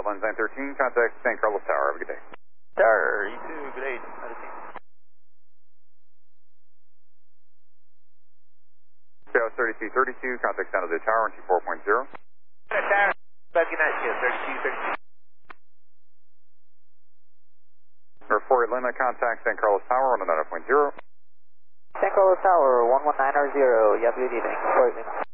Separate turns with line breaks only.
Lens 913, contact San Carlos Tower. Have a good day.
Sir, you too. Good day. Attitude.
South 3232, contact San Jose Tower, 24.0.
Tower, back in that ship, 3232.
Number 4 Lima, contact San Carlos Tower, 190.0.
San Carlos Tower, 119.0. You have a good evening. 4 Lima.